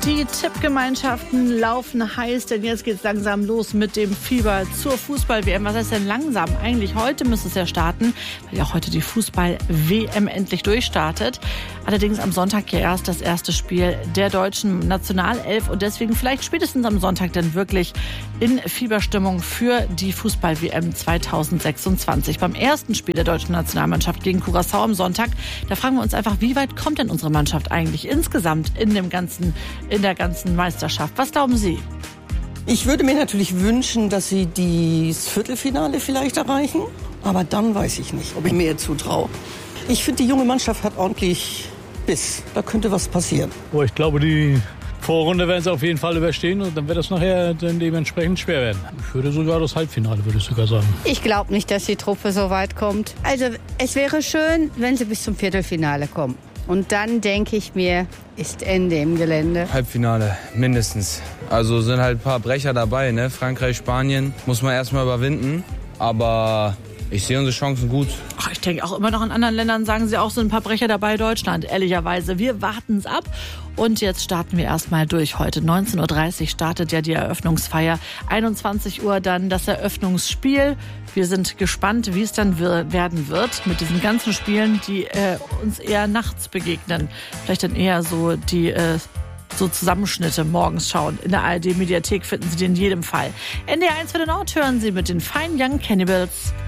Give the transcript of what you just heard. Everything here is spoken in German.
Die Tippgemeinschaften laufen heiß, denn jetzt geht es langsam los mit dem Fieber zur Fußball-WM. Was heißt denn langsam? Eigentlich heute müsste es ja starten, weil ja auch heute die Fußball-WM endlich durchstartet. Allerdings am Sonntag ja erst das erste Spiel der deutschen Nationalelf und deswegen vielleicht spätestens am Sonntag dann wirklich in Fieberstimmung für die Fußball-WM 2026. Beim ersten Spiel der deutschen Nationalmannschaft gegen Curaçao am Sonntag, da fragen wir uns einfach, wie weit kommt denn unsere Mannschaft eigentlich insgesamt in der ganzen Meisterschaft? Was glauben Sie? Ich würde mir natürlich wünschen, dass sie das Viertelfinale vielleicht erreichen. Aber dann weiß ich nicht, ob ich mir jetzt zutraue. Ich finde, die junge Mannschaft hat ordentlich Biss. Da könnte was passieren. Ich glaube, die Vorrunde werden sie auf jeden Fall überstehen und dann wird das nachher dann dementsprechend schwer werden. Ich würde sogar das Halbfinale, würde ich sogar sagen. Ich glaube nicht, dass die Truppe so weit kommt. Also es wäre schön, wenn sie bis zum Viertelfinale kommen. Und dann denke ich mir, ist Ende im Gelände. Halbfinale, mindestens. Also sind halt ein paar Brecher dabei, ne? Frankreich, Spanien, muss man erstmal überwinden. Aber ich sehe unsere Chancen gut. Ich denke auch immer noch in anderen Ländern sagen sie auch so ein paar Brecher dabei, Deutschland, ehrlicherweise. Wir warten es ab. Und jetzt starten wir erstmal durch heute. 19.30 Uhr startet ja die Eröffnungsfeier. 21 Uhr dann das Eröffnungsspiel. Wir sind gespannt, wie es dann werden wird mit diesen ganzen Spielen, die uns eher nachts begegnen. Vielleicht dann eher so die so Zusammenschnitte morgens schauen. In der ARD-Mediathek finden Sie die in jedem Fall. NDR 1 für den Ort hören Sie mit den Fine Young Cannibals.